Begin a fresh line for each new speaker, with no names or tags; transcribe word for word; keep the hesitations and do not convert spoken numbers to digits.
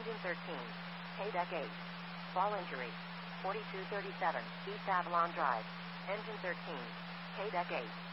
Engine thirteen. K-Deck eight. Fall injury. forty-two thirty-seven, East Avalon Drive. Engine thirteen. K-Deck eight.